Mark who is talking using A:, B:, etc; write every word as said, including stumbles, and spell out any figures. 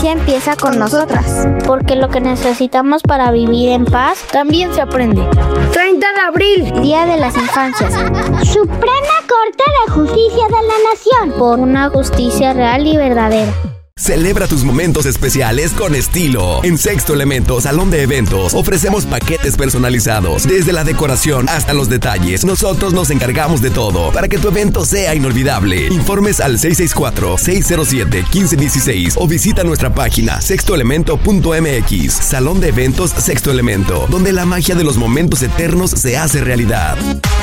A: convivencia empieza con nosotras, porque lo que necesitamos para vivir en paz también se aprende.
B: treinta de abril,
A: Día de las Infancias.
C: Suprema Corte de Justicia de la Nación.
A: Por una justicia real y verdadera.
D: Celebra tus momentos especiales con estilo. En Sexto Elemento Salón de Eventos ofrecemos paquetes personalizados. Desde la decoración hasta los detalles, nosotros nos encargamos de todo para que tu evento sea inolvidable. Informes al seis seis cuatro, seis cero siete, uno cinco uno seis o visita nuestra página sexto elemento punto m x. Salón de Eventos Sexto Elemento, donde la magia de los momentos eternos se hace realidad.